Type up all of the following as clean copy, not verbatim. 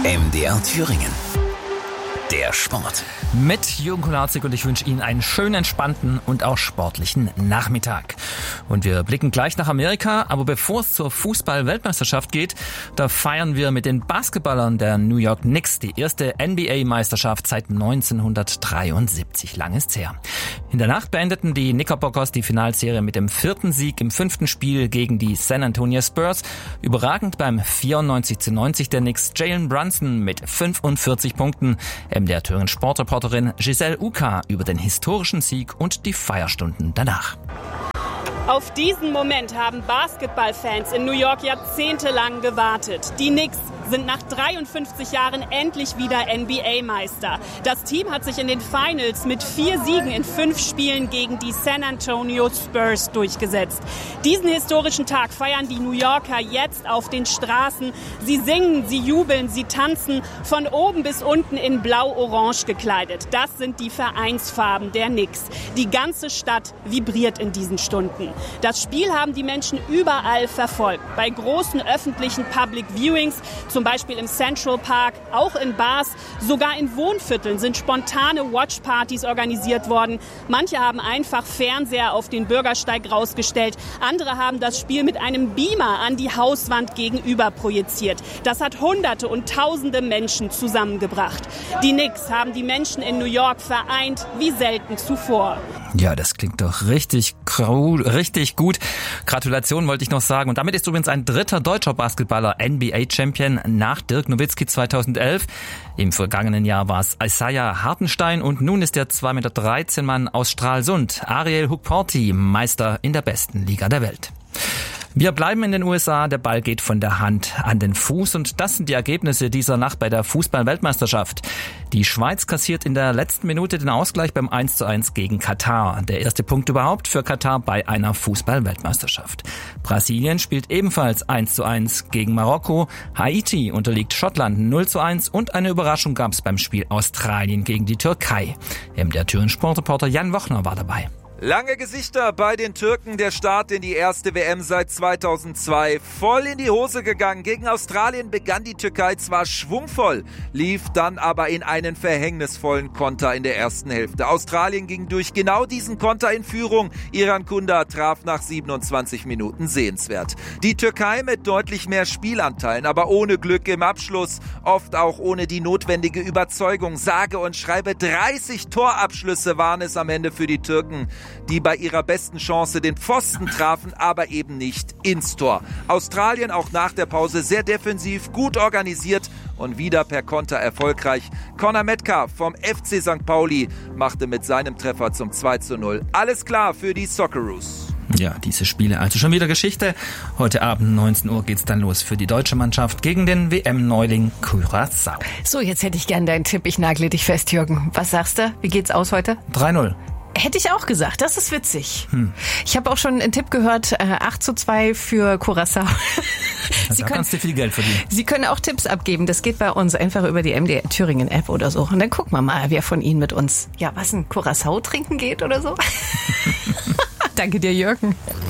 MDR Thüringen. Der Sport. Mit Jürgen Kularzig und ich wünsche Ihnen einen schönen, entspannten und auch sportlichen Nachmittag. Und wir blicken gleich nach Amerika, aber bevor es zur Fußball-Weltmeisterschaft geht, da feiern wir mit den Basketballern der New York Knicks die erste NBA-Meisterschaft seit 1973. Lang ist's her. In der Nacht beendeten die Knickerbockers die Finalserie mit dem 4. Sieg im 5. Spiel gegen die San Antonio Spurs. Überragend beim 94:90 der Knicks Jalen Brunson mit 45 Punkten. MDR Thüringen Sportreporterin Giselle Uka über den historischen Sieg und die Feierstunden danach. Auf diesen Moment haben Basketballfans in New York jahrzehntelang gewartet. Die Knicks sind nach 53 Jahren endlich wieder NBA-Meister. Das Team hat sich in den Finals mit 4 Siegen in 5 Spielen gegen die San Antonio Spurs durchgesetzt. Diesen historischen Tag feiern die New Yorker jetzt auf den Straßen. Sie singen, sie jubeln, sie tanzen, von oben bis unten in blau-orange gekleidet. Das sind die Vereinsfarben der Knicks. Die ganze Stadt vibriert in diesen Stunden. Das Spiel haben die Menschen überall verfolgt. Bei großen öffentlichen Public Viewings, zum Beispiel im Central Park, auch in Bars, sogar in Wohnvierteln sind spontane Watchpartys organisiert worden. Manche haben einfach Fernseher auf den Bürgersteig rausgestellt. Andere haben das Spiel mit einem Beamer an die Hauswand gegenüber projiziert. Das hat Hunderte und Tausende Menschen zusammengebracht. Die Knicks haben die Menschen in New York vereint wie selten zuvor. Ja, das klingt doch richtig gut. Gratulation wollte ich noch sagen. Und damit ist übrigens ein dritter deutscher Basketballer NBA-Champion nach Dirk Nowitzki 2011. Im vergangenen Jahr war es Isaiah Hartenstein und nun ist der 2,13 Meter Mann aus Stralsund, Ariel Hukporti, Meister in der besten Liga der Welt. Wir bleiben in den USA, der Ball geht von der Hand an den Fuß und das sind die Ergebnisse dieser Nacht bei der Fußball-Weltmeisterschaft. Die Schweiz kassiert in der letzten Minute den Ausgleich beim 1:1 gegen Katar. Der erste Punkt überhaupt für Katar bei einer Fußball-Weltmeisterschaft. Brasilien spielt ebenfalls 1:1 gegen Marokko. Haiti unterliegt Schottland 0:1 und eine Überraschung gab es beim Spiel Australien gegen die Türkei. Der Thüringen Sportreporter Jan Wochner war dabei. Lange Gesichter bei den Türken, der Start in die erste WM seit 2002. Voll in die Hose gegangen. Gegen Australien begann die Türkei zwar schwungvoll, lief dann aber in einen verhängnisvollen Konter in der ersten Hälfte. Australien ging durch genau diesen Konter in Führung. Iran Kunda traf nach 27 Minuten sehenswert. Die Türkei mit deutlich mehr Spielanteilen, aber ohne Glück im Abschluss. Oft auch ohne die notwendige Überzeugung. Sage und schreibe 30 Torabschlüsse waren es am Ende für die Türken, die bei ihrer besten Chance den Pfosten trafen, aber eben nicht ins Tor. Australien auch nach der Pause sehr defensiv, gut organisiert und wieder per Konter erfolgreich. Conor Metcalf vom FC St. Pauli machte mit seinem Treffer zum 2:0. Alles klar für die Socceroos. Ja, diese Spiele also schon wieder Geschichte. Heute Abend 19 Uhr geht's dann los für die deutsche Mannschaft gegen den WM-Neuling Curaçao. So, jetzt hätte ich gern deinen Tipp. Ich nagle dich fest, Jürgen. Was sagst du? Wie geht's aus heute? 3:0. Hätte ich auch gesagt, das ist witzig. Ich habe auch schon einen Tipp gehört, 8:2 für Curaçao. Da kannst du viel Geld verdienen. Sie können auch Tipps abgeben, das geht bei uns einfach über die MDR Thüringen App oder so. Und dann gucken wir mal, wer von Ihnen mit uns, ein Curaçao trinken geht oder so. Danke dir, Jürgen.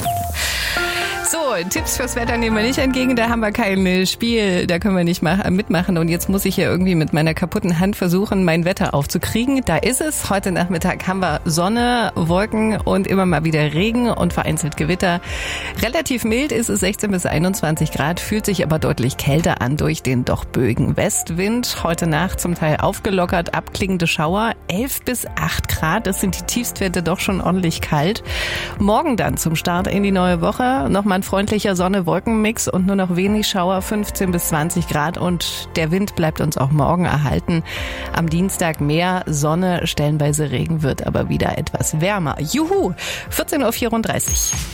So, Tipps fürs Wetter nehmen wir nicht entgegen, da haben wir kein Spiel, da können wir nicht mitmachen und jetzt muss ich hier irgendwie mit meiner kaputten Hand versuchen, mein Wetter aufzukriegen. Da ist es, heute Nachmittag haben wir Sonne, Wolken und immer mal wieder Regen und vereinzelt Gewitter. Relativ mild ist es, 16 bis 21 Grad, fühlt sich aber deutlich kälter an durch den doch böigen Westwind. Heute Nacht zum Teil aufgelockert, abklingende Schauer, 11 bis 8 Grad, das sind die Tiefstwerte doch schon ordentlich kalt. Morgen dann zum Start in die neue Woche nochmal ein freundlicher Sonne-Wolken-Mix und nur noch wenig Schauer, 15 bis 20 Grad und der Wind bleibt uns auch morgen erhalten. Am Dienstag mehr Sonne, stellenweise Regen, wird aber wieder etwas wärmer. Juhu, 14:34 Uhr.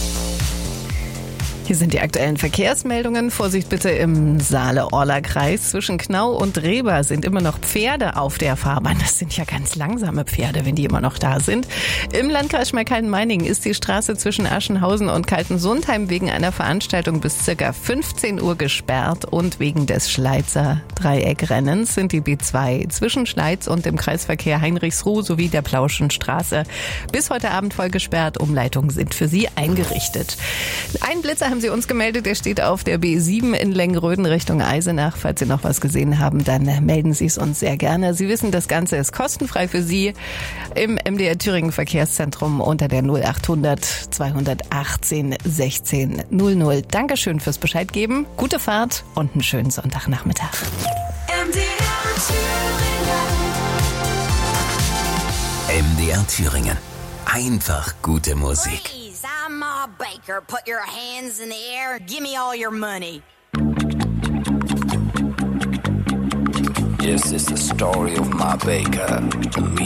Hier sind die aktuellen Verkehrsmeldungen. Vorsicht bitte im Saale-Orla-Kreis. Zwischen Knau und Rehber sind immer noch Pferde auf der Fahrbahn. Das sind ja ganz langsame Pferde, wenn die immer noch da sind. Im Landkreis Schmalkalden-Meiningen ist die Straße zwischen Aschenhausen und Kaltensundheim wegen einer Veranstaltung bis ca. 15 Uhr gesperrt. Und wegen des Schleizer Dreieckrennens sind die B2 zwischen Schleiz und dem Kreisverkehr Heinrichsruh sowie der Plauschenstraße bis heute Abend voll gesperrt. Umleitungen sind für Sie eingerichtet. Ein Blitzer haben Sie uns gemeldet. Der steht auf der B7 in Lengröden Richtung Eisenach. Falls Sie noch was gesehen haben, dann melden Sie es uns sehr gerne. Sie wissen, das Ganze ist kostenfrei für Sie im MDR Thüringen Verkehrszentrum unter der 0800 218 16 00. Dankeschön fürs Bescheid geben. Gute Fahrt und einen schönen Sonntagnachmittag. MDR Thüringen. Einfach gute Musik. Please, I'm Ma Baker. Put your hands in the air. Give me all your money. This is the story of Ma Baker.